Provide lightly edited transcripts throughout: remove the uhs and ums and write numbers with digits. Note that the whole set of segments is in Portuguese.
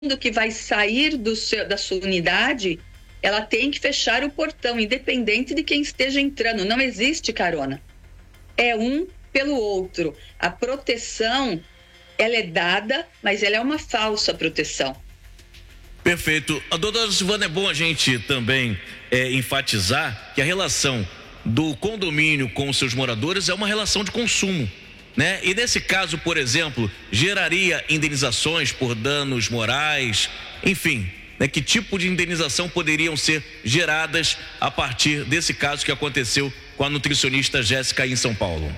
que vai sair da sua unidade, ela tem que fechar o portão, independente de quem esteja entrando. Não existe carona. É um pelo outro. A proteção, ela é dada, mas ela é uma falsa proteção. Perfeito. A doutora Silvana, é bom a gente também enfatizar que a relação do condomínio com os seus moradores é uma relação de consumo, né? E nesse caso, por exemplo, geraria indenizações por danos morais, enfim, né? Que tipo de indenização poderiam ser geradas a partir desse caso que aconteceu com a nutricionista Jéssica aí em São Paulo?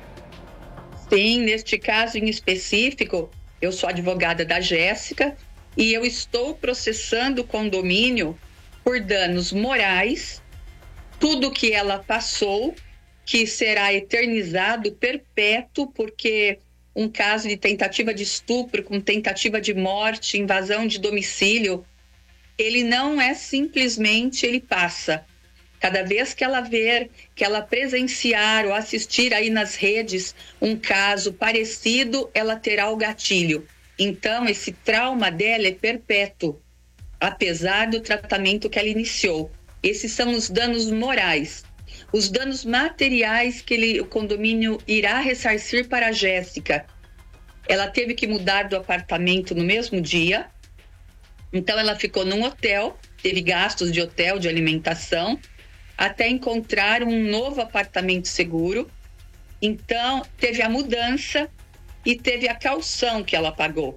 Sim, neste caso em específico, eu sou advogada da Jéssica e eu estou processando o condomínio por danos morais, tudo que ela passou, que será eternizado, perpétuo, porque um caso de tentativa de estupro com tentativa de morte, invasão de domicílio, ele não é simplesmente, ele passa. Cada vez que ela ver, que ela presenciar ou assistir aí nas redes um caso parecido, ela terá o gatilho. Então, esse trauma dela é perpétuo, apesar do tratamento que ela iniciou. Esses são os danos morais. Os danos materiais que o condomínio irá ressarcir para a Jéssica. Ela teve que mudar do apartamento no mesmo dia. Então, ela ficou num hotel, teve gastos de hotel, de alimentação, até encontrar um novo apartamento seguro. Então, teve a mudança e teve a caução que ela pagou.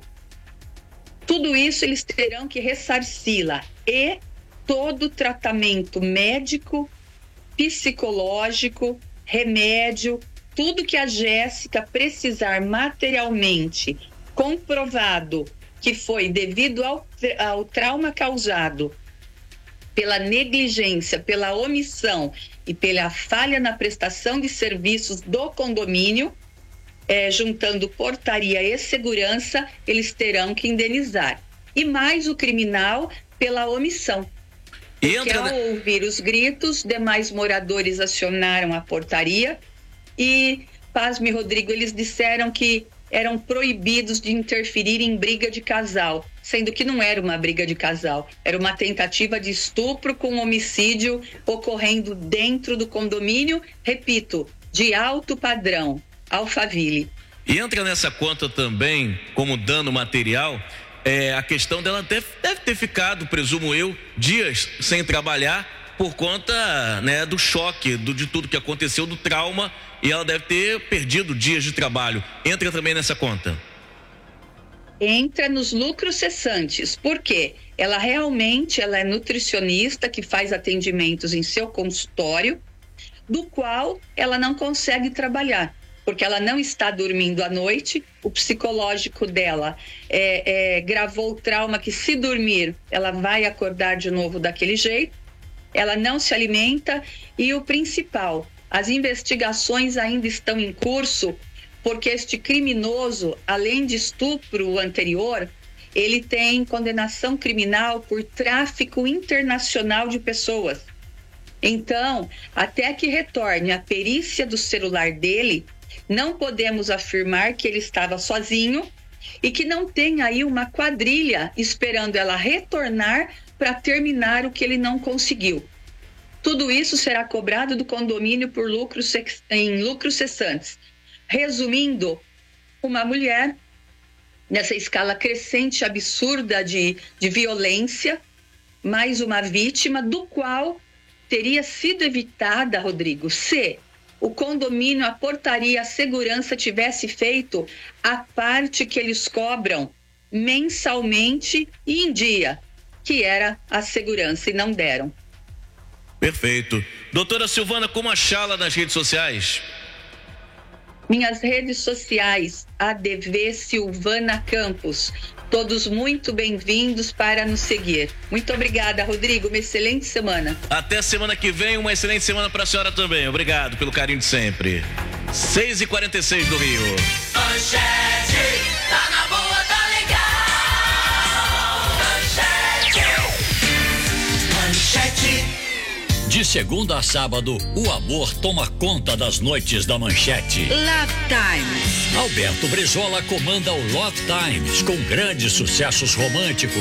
Tudo isso eles terão que ressarci-la. E todo o tratamento médico, psicológico, remédio, tudo que a Jéssica precisar materialmente, comprovado que foi devido ao trauma causado pela negligência, pela omissão e pela falha na prestação de serviços do condomínio, juntando portaria e segurança, eles terão que indenizar. E mais o criminal pela omissão. Porque ao ouvir os gritos, demais moradores acionaram a portaria e, pasme, Rodrigo, eles disseram que eram proibidos de interferir em briga de casal, sendo que não era uma briga de casal, era uma tentativa de estupro com homicídio ocorrendo dentro do condomínio, repito, de alto padrão, Alphaville. E entra nessa conta também, como dano material, a questão dela deve ter ficado, presumo eu, dias sem trabalhar por conta, né, do choque, de tudo que aconteceu, do trauma, e ela deve ter perdido dias de trabalho. Entra também nessa conta? Entra nos lucros cessantes, porque ela é nutricionista que faz atendimentos em seu consultório, do qual ela não consegue trabalhar, porque ela não está dormindo à noite, o psicológico dela gravou o trauma que, se dormir, ela vai acordar de novo daquele jeito, ela não se alimenta e o principal, as investigações ainda estão em curso, porque este criminoso, além de estupro anterior, ele tem condenação criminal por tráfico internacional de pessoas. Então, até que retorne a perícia do celular dele, não podemos afirmar que ele estava sozinho e que não tem aí uma quadrilha esperando ela retornar para terminar o que ele não conseguiu. Tudo isso será cobrado do condomínio por lucros cessantes. Resumindo, uma mulher nessa escala crescente absurda de violência, mais uma vítima do qual teria sido evitada, Rodrigo, se o condomínio, a portaria, a segurança tivesse feito a parte que eles cobram mensalmente e em dia, que era a segurança, e não deram. Perfeito. Doutora Silvana, como achá-la nas redes sociais? Minhas redes sociais, ADV Silvana Campos. Todos muito bem-vindos para nos seguir. Muito obrigada, Rodrigo. Uma excelente semana. Até semana que vem, uma excelente semana para a senhora também. Obrigado pelo carinho de sempre. 6h46 do Rio. Manchete, tá na boa, tá legal. Manchete. De segunda a sábado, o amor toma conta das noites da Manchete. Love Times. Alberto Brizola comanda o Love Times, com grandes sucessos românticos